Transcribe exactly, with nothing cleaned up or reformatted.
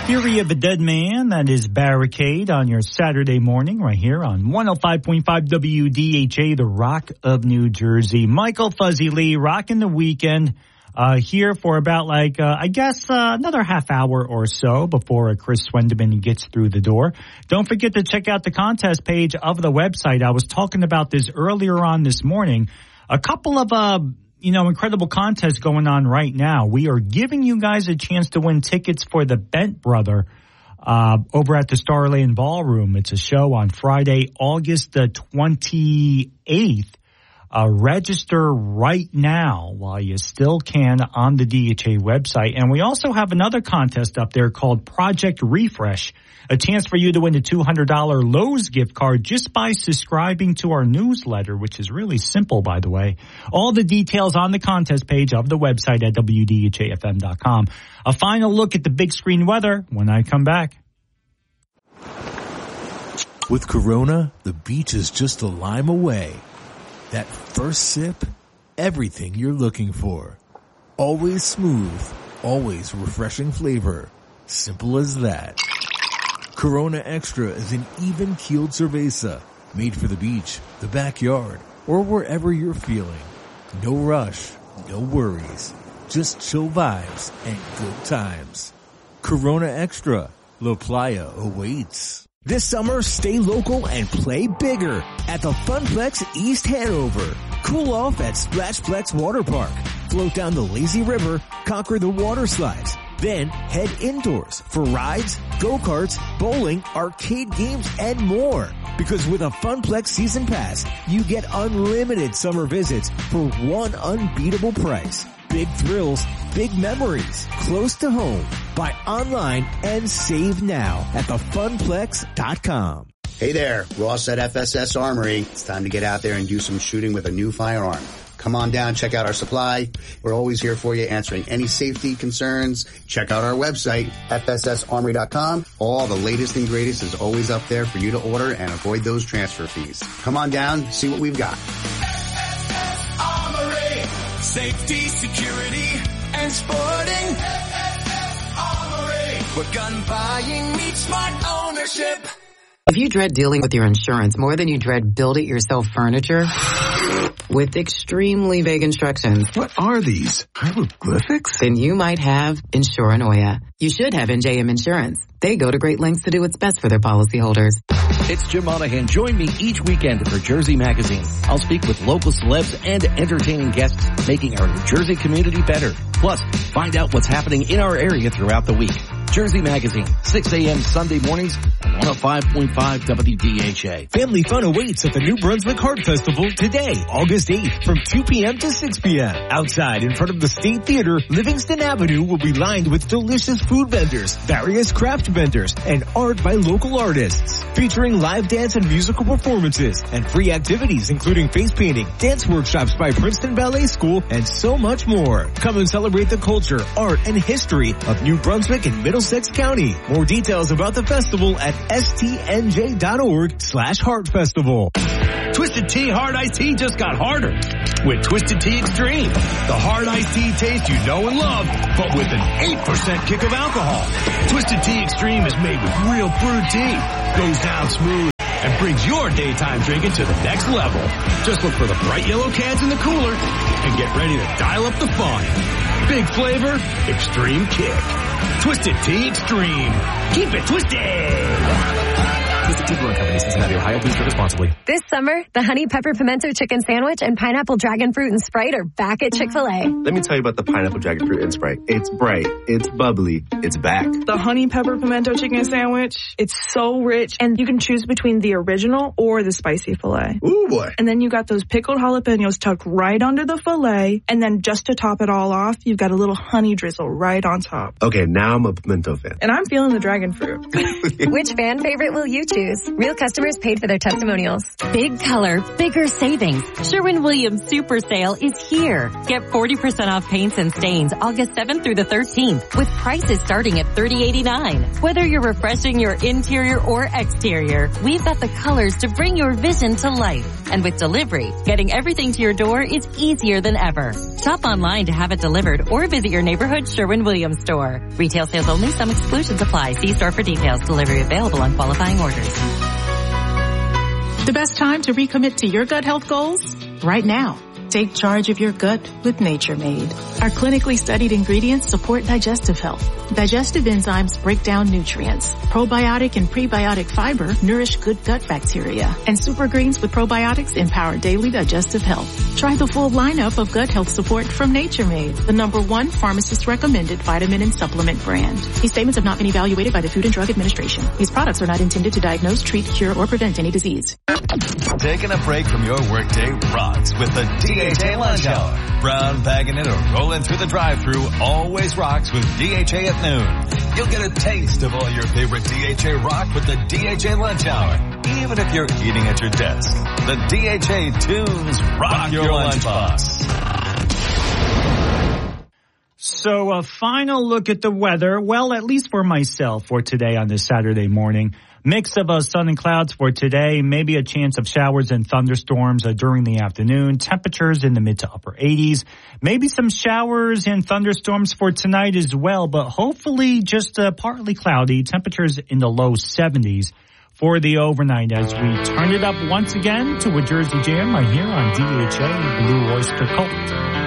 Theory of a Dead Man, that is Barricade on your Saturday morning right here on one oh five point five W D H A, the Rock of New Jersey. Michael Fuzzy Lee rocking the weekend uh, here for about like, uh, I guess, uh, another half hour or so before uh, Chris Swendeman gets through the door. Don't forget to check out the contest page of the website. I was talking about this earlier on this morning. A couple of uh you know, incredible contest going on right now. We are giving you guys a chance to win tickets for the Bent Brother uh, over at the Starland Ballroom. It's a show on Friday, August the twenty-eighth. Uh, register right now while you still can on the D H A website. And we also have another contest up there called Project Refresh, a chance for you to win a two hundred dollars Lowe's gift card just by subscribing to our newsletter, which is really simple, by the way. All the details on the contest page of the website at W D H A F M dot com. A final look at the big screen weather when I come back. With Corona, the beach is just a lime away. That first sip, everything you're looking for. Always smooth, always refreshing flavor. Simple as that. Corona Extra is an even-keeled cerveza made for the beach, the backyard, or wherever you're feeling. No rush, no worries. Just chill vibes and good times. Corona Extra, La Playa awaits. This summer, stay local and play bigger at the Funplex East Hanover. Cool off at Splashplex Water Park. Float down the lazy river, conquer the water slides. Then head indoors for rides, go-karts, bowling, arcade games, and more. Because with a Funplex Season Pass, you get unlimited summer visits for one unbeatable price. Big thrills, big memories, close to home. Buy online and save now at the funplex dot com. Hey there, Ross at F S S Armory. It's time to get out there and do some shooting with a new firearm. Come on down, check out our supply. We're always here for you, answering any safety concerns. Check out our website, F S S armory dot com. All the latest and greatest is always up there for you to order and avoid those transfer fees. Come on down, see what we've got. F S S Armory. Safety, security, and sporting. F S S Armory. Where gun buying meets smart ownership. If you dread dealing with your insurance more than you dread build-it-yourself furniture, with extremely vague instructions. What are these? Hieroglyphics? Then you might have Insuranoia. You should have N J M Insurance. They go to great lengths to do what's best for their policyholders. It's Jim Monahan. Join me each weekend for Jersey Magazine. I'll speak with local celebs and entertaining guests, making our New Jersey community better. Plus, find out what's happening in our area throughout the week. Jersey Magazine, six a.m. Sunday mornings on one oh five point five W D H A. Family fun awaits at the New Brunswick Heart Festival today, August eighth, from two p.m. to six p.m. Outside in front of the State Theater, Livingston Avenue will be lined with delicious food vendors, various craft vendors, and art by local artists. Featuring live dance and musical performances, and free activities including face painting, dance workshops by Princeton Ballet School, and so much more. Come and celebrate the culture, art, and history of New Brunswick and Middlesex County. More details about the festival at stnj.org slash Heart Festival. Twisted Tea Hard Iced Tea just got harder with Twisted Tea Extreme. The hard iced tea taste you know and love, but with an eight percent kick of alcohol. Twisted Tea Extreme is made with real brewed tea, goes down smooth, and brings your daytime drinking to the next level. Just look for the bright yellow cans in the cooler and get ready to dial up the fun. Big flavor, extreme kick. Twisted Tea Extreme. Keep it twisted. Twisted Tea Brewing Company, Cincinnati, Ohio. Please drink responsibly. This summer, the Honey Pepper Pimento Chicken Sandwich and Pineapple Dragon Fruit and Sprite are back at Chick-fil-A. Let me tell you about the Pineapple Dragon Fruit and Sprite. It's bright. It's bubbly. It's back. The Honey Pepper Pimento Chicken Sandwich, it's so rich, and you can choose between the original or the spicy filet. Ooh, boy. And then you got those pickled jalapenos tucked right under the filet, and then just to top it all off, you've got a little honey drizzle right on top. Okay, now I'm a pimento fan. And I'm feeling the dragon fruit. Which fan favorite will you choose? choose. Real customers paid for their testimonials. Big color, bigger savings. Sherwin-Williams Super Sale is here. Get forty percent off paints and stains August seventh through the thirteenth with prices starting at thirty eighty-nine. Whether you're refreshing your interior or exterior, we've got the colors to bring your vision to life. And with delivery, getting everything to your door is easier than ever. Shop online to have it delivered or visit your neighborhood Sherwin-Williams store. Retail sales only. Some exclusions apply. See store for details. Delivery available on qualifying orders. The best time to recommit to your gut health goals? Right now. Take charge of your gut with Nature Made. Our clinically studied ingredients support digestive health. Digestive enzymes break down nutrients. Probiotic and prebiotic fiber nourish good gut bacteria. And super greens with probiotics empower daily digestive health. Try the full lineup of gut health support from Nature Made, the number one pharmacist recommended vitamin and supplement brand. These statements have not been evaluated by the Food and Drug Administration. These products are not intended to diagnose, treat, cure, or prevent any disease. Taking a break from your workday rocks with the D H A Lunch Hour. Brown bagging it or rolling through the drive-thru always rocks with D H A at noon. You'll get a taste of all your favorite D H A rock with the D H A Lunch Hour, even if you're eating at your desk. The D H A tunes rock, rock your, your lunchbox. So a final look at the weather. Well, at least for myself for today on this Saturday morning. Mix of uh, sun and clouds for today. Maybe a chance of showers and thunderstorms uh, during the afternoon. Temperatures in the mid to upper eighties. Maybe some showers and thunderstorms for tonight as well, but hopefully just uh, partly cloudy. Temperatures in the low seventies for the overnight as we turn it up once again to a Jersey Jam right here on D H A Blue Oyster Cult.